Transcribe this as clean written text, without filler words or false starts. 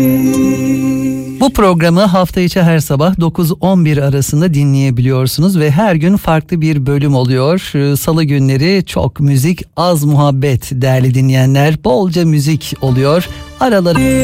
Bu programı hafta içi her sabah 9-11 arasında dinleyebiliyorsunuz ve her gün farklı bir bölüm oluyor. Salı günleri çok müzik, az muhabbet değerli dinleyenler. Bolca müzik oluyor. Araları